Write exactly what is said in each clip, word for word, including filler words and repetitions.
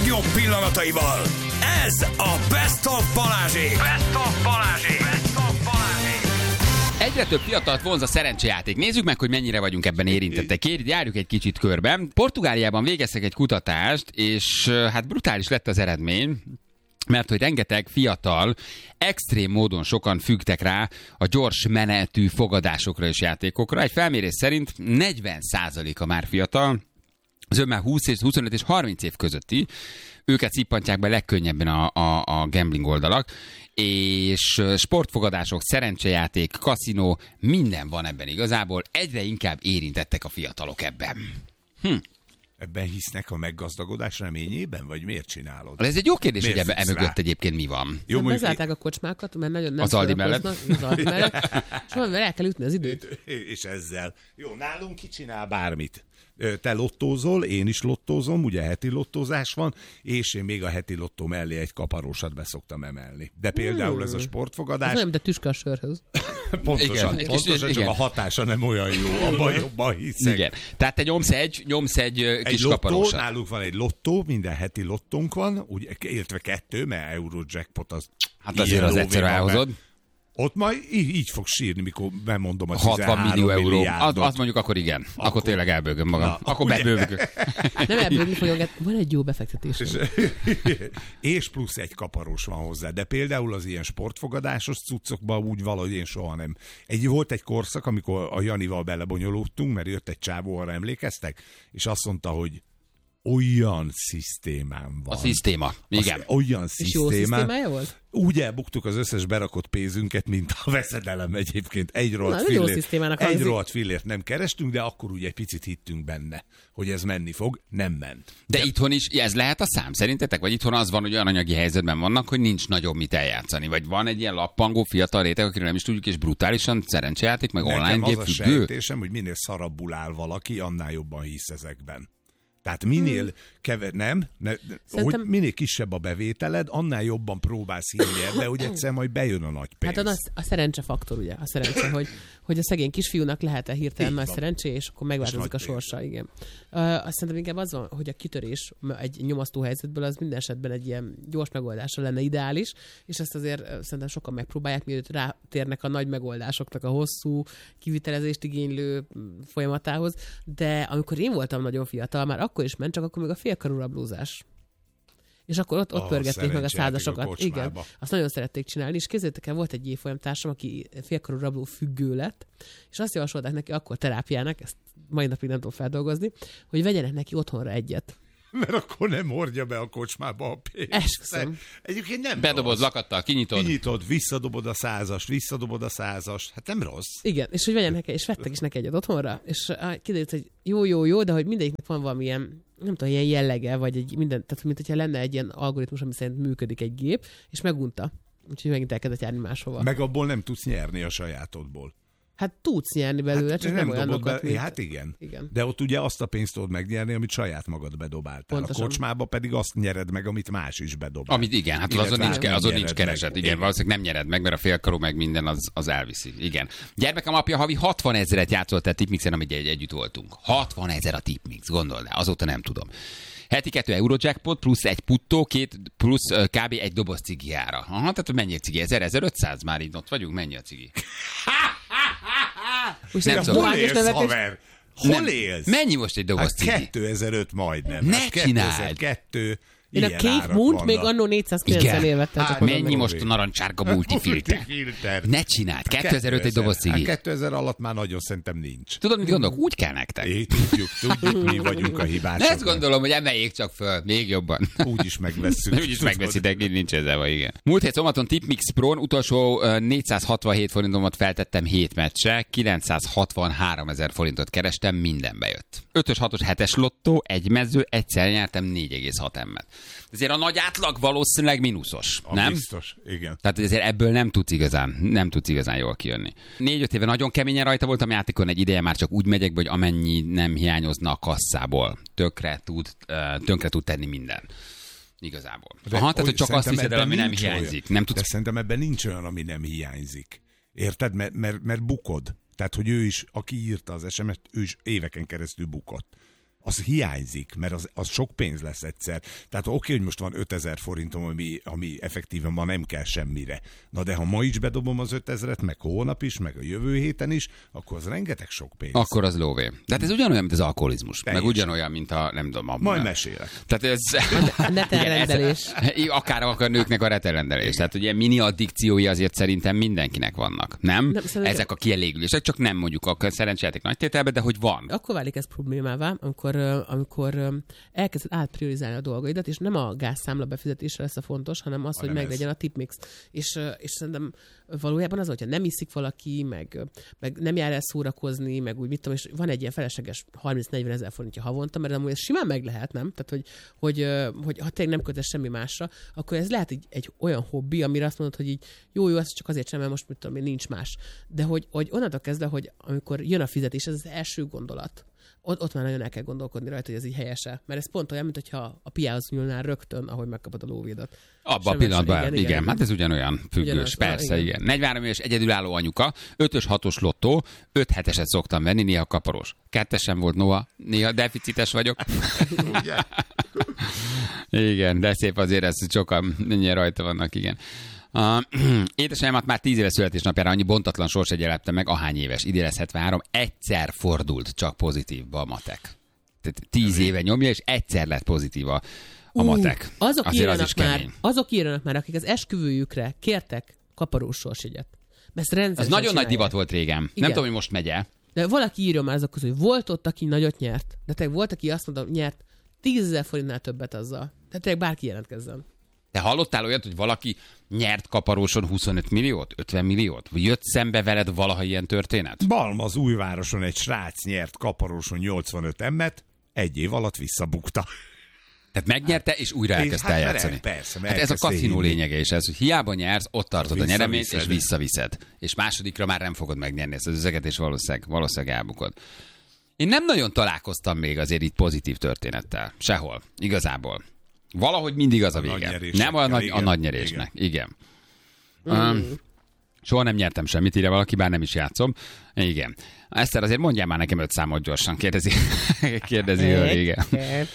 legjobb pillanataival. Ez a Best of Balázsék. Best of Balázsék. Best of Balázsék. Egyre több fiatalt vonz a szerencsejáték. Nézzük meg, hogy mennyire vagyunk ebben érintettek. Kérjük, járjuk egy kicsit körben. Portugáliában végeztek egy kutatást, és hát brutális lett az eredmény, mert hogy rengeteg fiatal, extrém módon sokan függtek rá a gyors menetű fogadásokra és játékokra. Egy felmérés szerint negyven százaléka már fiatal, az ő már húsz és huszonöt és harminc év közötti, őket szippantják be legkönnyebben a, a, a gambling oldalak, és sportfogadások, szerencsejáték, kaszinó, minden van ebben igazából. Egyre inkább érintettek a fiatalok ebben. Hm. Ebben hisznek a meggazdagodás reményében, vagy miért csinálod? Ez egy jó kérdés, miért hogy ebben emögött egyébként mi van. Jó, mondjuk bezárták a kocsmákat, mert nagyon nem az Aldi mellett. Az Aldi mellett. És valamivel el kell ütni az időt. És ezzel. Jó, nálunk ki csinál bármit. Te lottózol, én is lottózom, ugye heti lottózás van, és én még a heti lottó mellé egy kaparósat beszoktam emelni. De például hmm. ez a sportfogadás... Ez nem, de tüske a sörhöz. Pontosan, igen, pontosan csak igen. A hatása nem olyan jó, abban jobban hiszek. Igen. Tehát te nyomsz egy, nyomsz egy, egy kis lottó, kaparósat. Nálunk van egy lottó, minden heti lottónk van, ugye, illetve kettő, mert Eurojackpot az... Hát azért az egyszer elhozod. Ott majd így, így fog sírni, mikor bemondom a hatvan millió euró. Az, az mondjuk akkor igen. Akkor, akkor tényleg elbőgöm magam. Na, akkor bebőgök. Nem elbőgni fogok, van egy jó befektetés. És, és plusz egy kaparós van hozzá. De például az ilyen sportfogadásos cuccokban úgy valahogy én soha nem. Egy, volt egy korszak, amikor a Janival belebonyolódtunk, mert jött egy csávó, arra emlékeztek, és azt mondta, hogy olyan szisztémám van. A szisztéma, igen. Az olyan és szisztémám. jó szisztémája volt? Úgy elbuktuk az összes berakott pénzünket, mint a veszedelem egyébként. Egy rohadt Na, fillért, egy rohadt fillért nem kerestünk, de akkor úgy egy picit hittünk benne, hogy ez menni fog. Nem ment. De, de itthon is ez lehet a szám szerintetek? Vagy itthon az van, hogy olyan anyagi helyzetben vannak, hogy nincs nagyobb mit eljátszani? Vagy van egy ilyen lappangó fiatal réteg, akiről nem is tudjuk, és brutálisan szerencsejáték, meg nekem online gép függő? az a sejtésem, hogy minél szarabbul áll valaki, annál jobban hisz ezekben. Tehát minél hmm. kever, nem, ne, Szerintem... hogy minél kisebb a bevételed, annál jobban próbálsz hinni ebbe, hogy egyszer majd bejön a nagy pénz. Hát az a szerencsefaktor, ugye, a szerencse, hogy, hogy a szegény kisfiúnak lehet-e hirtelen nagy szerencsé, és akkor megváltozik a sorsa, pénz. Igen. Uh, azt szerintem inkább az van, hogy a kitörés egy nyomasztó helyzetből az minden esetben egy ilyen gyors megoldásra lenne ideális, és ezt azért uh, szerintem sokan megpróbálják, mielőtt rátérnek a nagy megoldásoknak a hosszú, kivitelezést igénylő folyamatához, de amikor én voltam nagyon fiatal, már akkor is ment, csak akkor még a félkarú rablózás. És akkor ott, ott oh, pörgették meg a százasokat. A Igen, azt nagyon szerették csinálni, és képzeljétek el, volt egy évfolyamtársam, aki félkarú rabló függő lett, és azt javasolták neki akkor terápiának, ezt mai napig nem tudom feldolgozni, hogy vegyenek neki otthonra egyet. Mert akkor nem hordja be a kocsmába a pénzt. Esküszöm. Egyébként nem bedobod rossz. Lakattal, kinyitod. Kinyitod, visszadobod a százast, visszadobod a százast. Hát nem rossz. Igen, és hogy vegyenek, és vettek is neki egyet otthonra, és kiderült, hogy jó, jó, jó, de hogy mindegyiknek van valamilyen, nem tudom, ilyen jellege, vagy egy minden, tehát mint hogyha lenne egy ilyen algoritmus, ami szerint működik egy gép, és megunta. Úgyhogy megint elkezdett járni máshova. Meg abból nem tudsz nyerni a sajátodból. Hát tudsz nyerni belőle, hát csak nem, nem olyanokat, be, mint... Hát igen. igen. De ott ugye azt a pénzt tudod megnyerni, amit saját magad bedobáltál. Pontosan. A kocsmába pedig azt nyered meg, amit más is bedobál. Amit igen, hát azon nincs, ke- azon nincs kereset. Igen, igen, valószínűleg nem nyered meg, mert a félkarú meg minden az, az elviszi. Igen. Gyermekem apja havi hatvan ezeret játszott el Tipmixen, amit egy, együtt voltunk. hatvan ezer a Tipmix, gondold el, azóta nem tudom. Heti kettő Eurojackpot, plusz egy puttó, két, plusz uh, kb. Egy doboz cigiára. Aha, tehát mennyi a cigi? ezer, ezerötszáz már így ott vagyunk, mennyi a cigi? Úgy nem tudom. Hol élsz, haver? Hol nem. élsz? Mennyi most egy doboz hát cigi? kétezer-öt majdnem. Ne hát csináld! kétezer-kettő Én a Cake Moon-t még annó négyszázkilencven vettem. Hát mennyi most a narancsárga multifilter? Ne csináld, kétezer-öt egy doboz cigi. kétezer alatt már nagyon szerintem nincs. Tudod, mit gondolok? Úgy kell nektek. É, tudjuk, tudjuk, mi vagyunk a hibások. Ezt gondolom, hogy emeljék csak föl, még jobban. Úgy is megvesszük. Úgy is megveszitek, így nincs ezzel van, igen. Múlt hét szombaton Tipmix Pro-n utolsó négyszázhatvanhét forintomat feltettem hét meccsre, kilencszázhatvanhárom ezer forintot kerestem, minden bejött. ötös, hatos, hetes lottó, egy mező, egyszer nyertem négy egész hat emmet. Ezért a nagy átlag valószínűleg mínuszos, a nem? Biztos, igen. Tehát ezért ebből nem tudsz igazán, nem tudsz igazán jól kijönni. Négy-öt éve nagyon keményen rajta voltam játékon, egy ideje már csak úgy megyek, hogy amennyi nem hiányozna a kasszából. Tökre tud, tönkre tud tenni minden. Igazából. De Aha, tehát hogy csak azt hiszed el, ami nem hiányzik. Nem tudsz... De szerintem ebben nincs olyan, ami nem hiányzik. Érted? Mert, mert, mert bukod. Tehát, hogy ő is, aki írta az es em es-t, ő is éveken keresztül bukott. az hiányzik, mert az, az sok pénz lesz egyszer. Tehát oké, okay, hogy most van ötezer forintom, ami, ami effektíven ma nem kell semmire. Na de ha ma is bedobom az ötezret, meg holnap is, meg a jövő héten is, akkor az rengeteg sok pénz. Akkor az lóvé. Tehát ez ugyanolyan, mint az alkoholizmus. Teljesen. Meg ugyanolyan, mint a, nem tudom, a... Majd mesélek. Tehát ez... A netelrendelés. Akár a nőknek a retelrendelés. Tehát ugye mini addikciói azért szerintem mindenkinek vannak. Nem? nem szerintem... Ezek a kielégülések, csak nem mondjuk a szerencsejáték nagy tételben, de hogy van. Akkor válik ez problémává, amikor, amikor elkezded átpriorizálni a dolgaidat, és nem a gázszámla befizetésre lesz a fontos, hanem az, ha hogy nem meglegyen ez. a tipmix. És, és szerintem valójában az, hogyha nem iszik valaki, meg, meg nem jár el szórakozni, meg úgy mit tudom, és van egy ilyen felesleges harminc-negyven ezer forintja havonta, mert amúgy ez simán meg lehet, nem? Tehát, hogy, hogy, hogy ha tényleg nem kötesz semmi másra, akkor ez lehet egy, egy olyan hobbi, amire azt mondod, hogy így jó, jó, ez csak azért sem, mert most mit tudom én, nincs más. De hogy, hogy onnantól kezdve, hogy amikor jön a fizetés, ez az első gondolat. Ott, ott már nagyon el kell gondolkodni rajta, hogy ez így helyese. Mert ez pont olyan, mint hogyha a piához nyúlnál rögtön, ahogy megkapod a lóvédat. Abban a pillanatban, igen, igen, igen. Hát ez ugyanolyan függős, ugyanaz, persze, igen. igen. negyvenhárom éves egyedülálló anyuka, ötös hatos lottó, öt heteset szoktam venni, néha kaparós. Kettesen volt Noah, néha deficites vagyok. Igen, de szép azért ez, sokan mennyire rajta vannak, igen. Uh, édesanyámat már tíz éves születésnapjára annyi bontatlan sorsegyelepte meg, ahány éves, idén lesz hetvenhárom, egyszer fordult csak pozitívba a matek. Tehát tíz éve nyomja, és egyszer lett pozitív a, a matek. Uh, azok, azért írjanak az is már, kemény. azok írjanak már, akik az esküvőjükre kértek kaparós sorsjegyet. Ez nagyon csinálják. Nagy divat volt régen. Igen. Nem tudom, hogy most megy-e. De valaki írja már azok közül, hogy volt ott, aki nagyot nyert. De tényleg volt, aki azt mondta, nyert tízezer forintnál többet azzal. Tehát tényleg bárki jelentkezzen. Te hallottál olyat, hogy valaki nyert kaparóson huszonöt milliót, ötven milliót? Vagy jött szembe veled valaha ilyen történet? Balmaz Újvároson egy srác nyert kaparóson nyolcvanöt emmet, egy év alatt visszabukta. Tehát megnyerte, és újra elkezdte hát, eljátszani. Persze, hát ez a kaszinó lényege is ez, hogy hiába nyersz, ott tartod a nyereményt, és visszaviszed. És másodikra már nem fogod megnyerni ezt az üzeget, és valószínűleg, valószínűleg elbukod. Én nem nagyon találkoztam még azért itt pozitív történettel. Sehol. Igazából. Valahogy mindig az a, a vége. Nem a, nagy, a nagy nyerésnek. Igen. igen. Mm. Um, soha nem nyertem semmit, írja valaki, bár nem is játszom. Igen. Eszter, azért mondjál már nekem öt számot gyorsan, kérdezi. kérdezi ő, igen.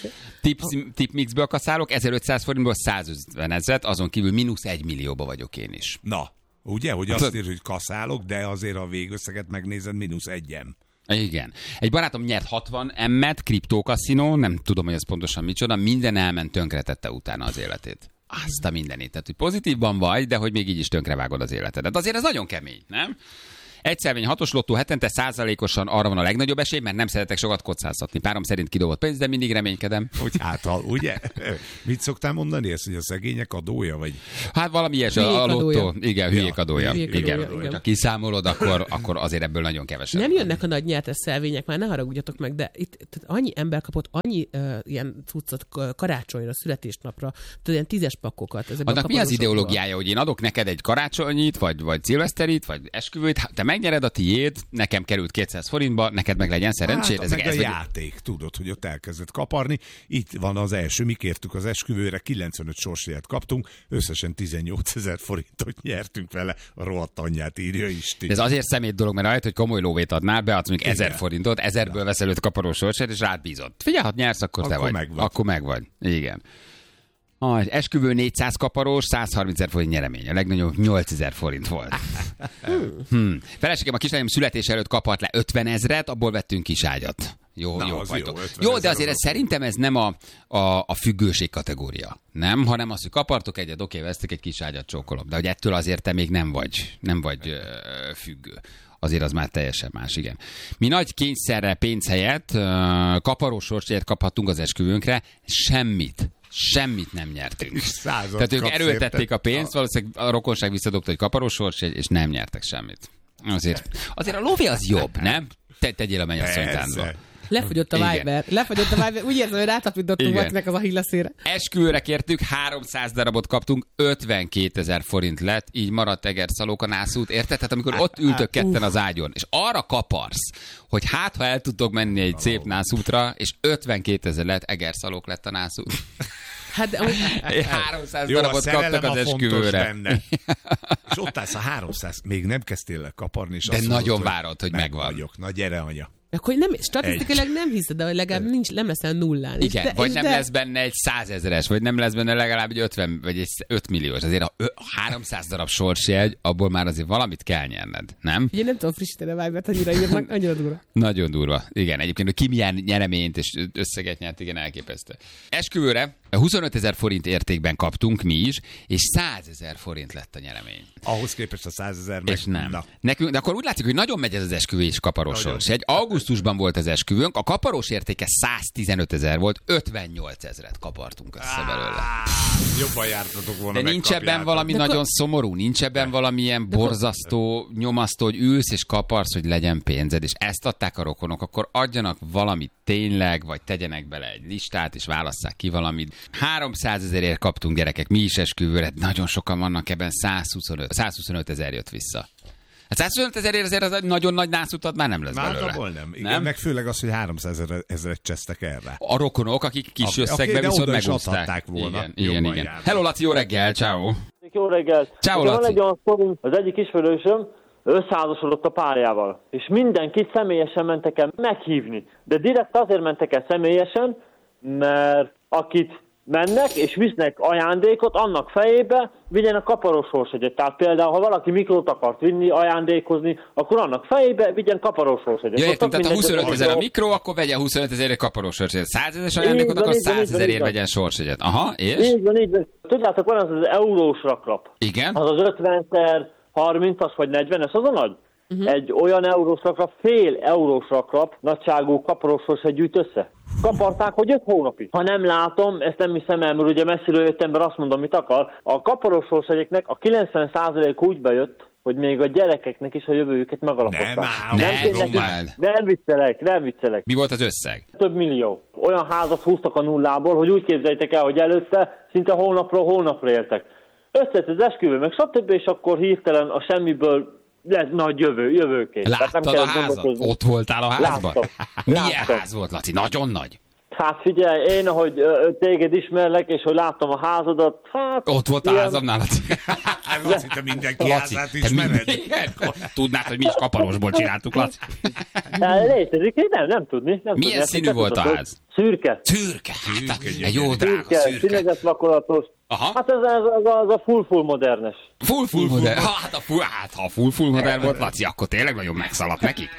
Tipmixből kaszálok, ezerötszáz forintból százötven ezret, azon kívül mínusz egy millióba vagyok én is. Na, ugye, hogy azt ír, hogy kaszálok, de azért a végösszeget megnézed, mínusz egyem. Igen. Egy barátom nyert hatvan emmet, kriptókaszinó, nem tudom, hogy ez pontosan micsoda, minden elment, tönkretette utána az életét. Azt a mindenit. Tehát, hogy pozitívban vagy, de hogy még így is tönkrevágod az életedet. Azért ez nagyon kemény, nem? Egyszerűen hatos lottó hetente százalékosan arra van a legnagyobb esély, mert nem szeretek sokat kockáztatni. Párom szerint kidobott pénz, de mindig reménykedem. Úgy által, ugye? Mit szoktál mondani ezt, hogy a szegények adója, vagy? Hát valami ilyes, a, a lottó. Igen, hülyék ja, adója. Hülyék igen. adója, igen. Ha kiszámolod, akkor, akkor azért ebből nagyon kevesebb. Nem jönnek a nagy nyertes szelvények, már ne haragudjatok meg, de itt tehát annyi ember kapott annyi uh, ilyen cuccot karácsonyra, születésnapra, tudod, ilyen tízes pakokat. Annak mi az ideológiája, hogy én adok neked egy karácsonyit, vagy, vagy szilveszterit, vagy esküvőt, te megnyered a tiéd, nekem került kétszáz forintba, neked meg legyen szerencséd. Hát, ezek meg ez a vagy... játék, tudod, hogy ott elkezdett kaparni. Itt van az első, mi kértük az esküvőre, kilencvenöt sorsjegyet kaptunk, összesen tizennyolcezer forintot nyertünk vele, a rohadt anyját írja Isti. Ez azért szemét dolog, mert ahelyett, hogy komoly lóvét adnál, beadsz mondjuk ezer forintot, ezerből veszel öt kaparós sorsjegyet, és rád bízod. Figyelj, ha nyersz, akkor, akkor te vagy. Megvagy. Akkor megvagy. Igen. Az esküvő négyszáz kaparós, száz harmincezer forint nyeremény. A legnagyobb nyolcezer forint volt. hmm. Feleségem a kislányom születése előtt kapart le ötven ezret, abból vettünk kis ágyat. Jó, Na, jó, jó, jó, de azért ez, szerintem ez nem a, a, a függőség kategória. Nem, hanem az, hogy kapartok egyet, oké, vesztek egy kis ágyat, csókolom. De hogy ettől azért te még nem vagy, nem vagy ö, függő. Azért az már teljesen más, igen. Mi nagy kényszerre pénz helyett ö, kaparós sorsjegyet kaphattunk az esküvőnkre, semmit. Semmit nem nyertünk. Tehát ők erőltették a pénzt, valószínűleg a rokonság visszadobta egy kaparós sorsjegy, és nem nyertek semmit. Azért, azért a lóvé az jobb, nem? Te, tegyél a mennyasszonytáncba. Lefogyott a Viber. Lefogyott a Viber. Úgy érzem, hogy rátapítottunk valakinek az Achilleszére. Esküvőre kértük, háromszáz darabot kaptunk, ötvenkétezer forint lett, így maradt egerszalók a nászút, érted? Tehát amikor ott ültök ketten az ágyon, és arra kaparsz, hogy hát, ha el tudtok menni egy szép nászútra, és ötvenkétezer lett, egerszalók lett a nászút. Hát, de, háromszáz darabot kaptak az esküvőre. És ott állsz a háromszáz, még nem kezdtél le kaparni. És de azt nagyon mondod, várod, hogy megvan. Vagyok. Na gyere, anya. Akkor nem, statisztikailag nem hiszed, de legalább nincs, nem leszel nullán. Igen, de, vagy nem de... lesz benne egy százezeres, vagy nem lesz benne legalább egy ötven, vagy egy öt milliós. Azért a háromszáz darab sorsjegy, abból már azért valamit kell nyerned, nem? Ugye nem tudom frissíteni a Vibert, annyira írnak, annyira durva. Nagyon durva. Igen, egyébként, hogy ki milyen nyereményt és összeget nyert, igen, elképesztő. Esküvőre huszonötezer forint értékben kaptunk mi is, és százezer forint lett a nyeremény. Ahhoz képest a százezer meg... És nem. Na. Nekünk, de akkor úgy látszik, hogy nagyon megy ez az esküvő és kaparós sors. Egy augusztusban volt az esküvőnk, a kaparós értéke száztizenöt ezer volt, ötvennyolc ezret kapartunk össze belőle. Jobban jártatok volna. De nincs ebben valami de nagyon akkor... szomorú, nincs ebben valamilyen borzasztó, nyomasztó, hogy ülsz és kaparsz, hogy legyen pénzed, és ezt adták a rokonok, akkor adjanak valamit tényleg, vagy tegyenek bele egy listát, és válasszák ki valamit. háromszázezerért kaptunk, gyerekek, mi is esküvőre, nagyon sokan vannak ebben, százhuszonöt ezer jött vissza. Hát százhuszonöt ezerért azért az egy nagyon nagy nászutat már nem lesz már belőle. abból nem. Igen, nem? Meg főleg az, hogy háromszázezret csesztek erre. A rokonok, akik kis Okay, összegben okay, viszont oda is megúszták. adhatták volna. Igen, igen, Jobban igen. járnak. Hello, Laci, jó reggel, ciao. Jó reggelt! Ciao, Nekem Laci. van egy olyan sztorim, az egyik ismerősöm összeházasodott a párjával, és mindenkit személyesen mentek el meghívni. De direkt azért mentek el személyesen, mert akit mennek és visznek ajándékot, annak fejébe vigyen a kaparós sorsjegyet. Tehát például, ha valaki mikrót akart vinni, ajándékozni, akkor annak fejébe vigyen kaparós sorsjegyet. Ja, értem, tehát ha mindenki huszonöt ezer a az- mikro, akkor vegye huszonöt ezerért kaparós sorsjegyet. százezeres ajándékot, Így van, akkor így van, így van, százezerért így van. vegyen sorsjegyet. Aha, és? Így van, így van. Tudjátok, van az az eurós raklap. Igen? Az az ötvenszer harmincas vagy negyvenes, az a nagy? Uh-huh. Egy olyan eurós raklap, fél eurós raklap nagyságú kaparós sorsjegy gyűjt össze. Kaparták, hogy öt hónapig. Ha nem látom, ezt nem hiszem el, mert ugye messziről jöttem, mert azt mondom, mit akar. A kaparós sorsjegyeknek a kilencven százalék úgy bejött, hogy még a gyerekeknek is a jövőjüket megalapozták. Nem áll, Ne, tényleg- Romáld. nem viccelek, nem viccelek. Mi volt az összeg? Több millió. Olyan házat húztak a nullából, hogy úgy képzeljétek el, hogy előtte szinte hónapról hónapra éltek. Összetett az esküvő, meg stb. És akkor hirtelen a semmiből lett nagy jövő, jövőkép. Tehát nem Láttad a kellett házat? gondolkozni. Ott voltál a házban? Láttam. Milyen Láttam. ház volt, Laci? Nagyon nagy. Hát figyelj, én, ahogy ö, téged ismerlek, és hogy láttam a házadat, hát... Ott volt a ilyen- házamnál, Laci. Hát azt hittem mindenki Laci, házát te ismered. mi- igen? Tudnád, hogy mi is kaparosból csináltuk, Laci? De létezik, nem, nem tudni. Nem Milyen tudni. színű Ezt volt a tudod. ház? Szürke. Szürke. Hát, Szürke, egy jó drága Szürke, szürke. színezett vakolatos. Aha. Hát ez, ez, ez, az a full-full modernes. Full full modell. Hát, a full, hát, ha full full modell volt, Laci, akkor tényleg nagyon megszaladt nekik.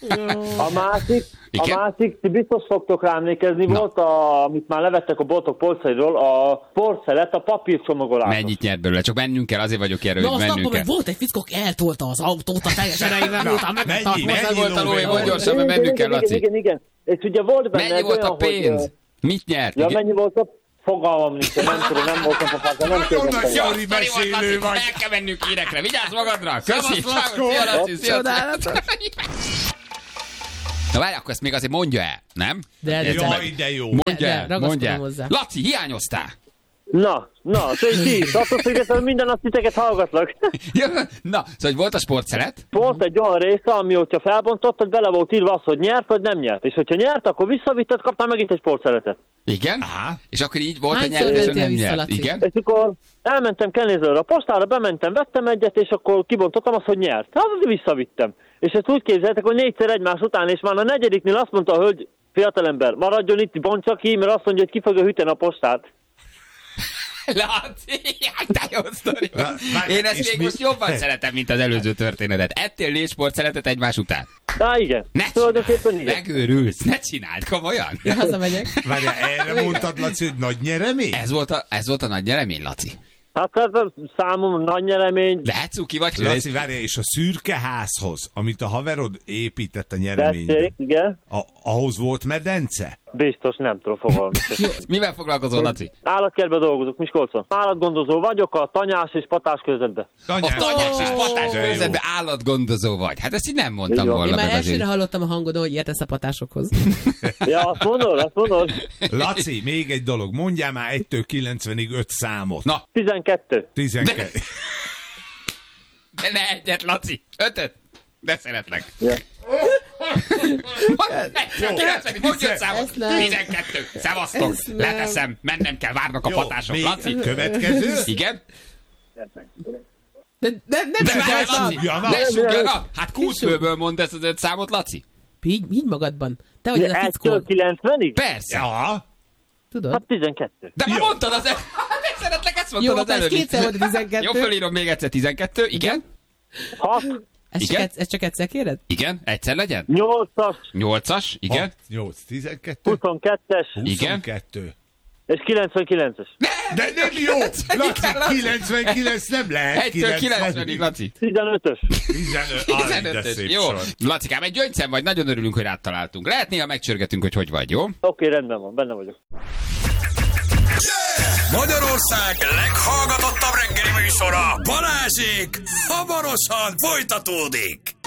A másik, Igen? a másik, ti biztos fogtok rá emlékezni, Na. volt, a, amit már levettek a boltok polcairól, a porcelet, a papírcsomagolás. Mennyit nyert belőle? Csak mennünk kell, azért vagyok erről, Na hogy azt mennünk akkor kell. meg volt egy fickó, aki eltolta az autót a teljes erejével, miután mennyi, megtartva. mennyi Hozzá volt a lóvé, lóvé hogy volt? gyorsan, mert mennünk kell, igen, Laci. igen, igen. És ugye volt benne Mennyi egy volt a olyan, hogy, pénz? ö, Mit nyert? Ja, Igen. mennyi volt a fogalmam nincs, nem tudom, nem voltam papák, de nem Nagyon nagy kérdeztem. sztori mesélő vagy. El kell mennünk hírekre. Vigyázz magadra! Köszi! Szevasz, Lackó! Ciao, Szia, Laci! Szia, Csodálatos. Na várj, akkor ezt még azért mondja el, nem? De, de, Jaj, de jó. Mondja De, el, ragaszkodom mondja el. hozzá. Laci, hiányoztál! Na, na, szóval ti, attól függetlenül minden nap titeket hallgatlak. Ja, na, szóval hogy volt a sportszelet? Volt egy olyan része, ami, hogyha felbontottad, bele volt írva az, hogy nyert vagy nem nyert. És hogyha nyert, akkor visszavitted, kaptál megint egy sportszeletet. Igen? Aha. És akkor így volt a Hányszor nyert, és mentél nem vissza, nyert. Laci? Igen? És akkor elmentem Kennézőre a postára, bementem, vettem egyet, és akkor kibontottam azt, hogy nyert. Hát azért visszavittem. És ezt úgy képzeltek, hogy négyszer egymás után, és már a negyediknél azt mondta, hogy fiatalember, maradjon itt, bontsa ki, mert azt mondja, hogy ki fogja hűteni a postát. Laci, de jó sztori. Na, várj, Én ezt és még mi- most jobban szeretem, mint az előző történetet. Ettél négy sportszeletet egymás után. Na igen, Ne tulajdonképpen csináld, igen. megőrülsz, ne csináld, komolyan. Ja, hazamegyek. Várjál, erre mondtad, Laci, hogy nagy nyeremény? Ez volt a, ez volt a nagy nyeremény, Laci. Hát ez a számom nagy nyeremény, De hát cuki vagy, Laci, Laci. várjál, és a szürke házhoz, amit a haverod épített a nyereményre, tessék, igen. a, ahhoz volt medence? Biztos nem tudom fogalmazni. Mivel foglalkozol, Laci? Állatkertben dolgozok, Miskolcon. Állatgondozó vagyok a tanyás és patás közöttben. A tanyás és patás de jó. közben állatgondozó vagy. Hát ezt így nem mondtam Így van. volna Én már meg elsőre azért. hallottam a hangodon, hogy értesz a patásokhoz. Ja, azt mondod, azt mondod. Laci, még egy dolog, mondjál már egytől kilencvenig öt számot. Na, tizenkettő. tizenkettő. de ne egyet, Laci. Ötöt. De szeretlek. Ja. Mondj öt számot. Ezt nem. tizenkettő. Szevasztok. Ezt nem. Leteszem. Mennem kell, várnak a Jó, patások. még Laci. következő. Igen? De, de nem De csináltam. várj, Laci. Súgja, na. Ne súgja, na. Hát kúszfőből mondd ezt az öt számot, Laci. Így, így magadban. Te vagy az a egytől fickó. kilencvenig? Persze. Ja. Tudod? Hát tizenkettő. De már mondtad az... Szeretlek, ezt mondtad Jó, az ez előbb. kétszer volt a tizenkettő. Jó, fölírom még egyszer tizenkettő. Igen? hat, Ezt csak, Igen? egyszer, ezt csak egyszer kéred? Igen? Egyszer legyen? nyolcas, Nyolcas? Igen? nyolc, tizenkettő, huszonkettes huszonkettő. és kilencvenkilences. De nem jó! Laci, kilencvenkilenc nem lehet. Egytől kilencvenig, Laci. tizenötös. tizenöt. Aj, de tizenötös. szép Jó. sor. Lacikám, egy gyöngyszem vagy, nagyon örülünk, hogy rád találtunk. Lehet néha megcsörgetünk, hogy hogy vagy, jó? Oké, okay, rendben van, benne vagyok. Magyarország leghallgatottabb reggeli műsora, Balázsék, hamarosan folytatódik.